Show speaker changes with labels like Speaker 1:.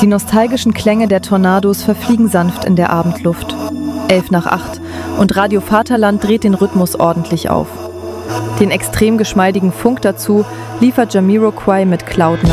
Speaker 1: Die nostalgischen Klänge der Tornados verfliegen sanft in der Abendluft. 7:11 und Radio Vaterland dreht den Rhythmus ordentlich auf. Den extrem geschmeidigen Funk dazu liefert Jamiroquai mit Cloud9.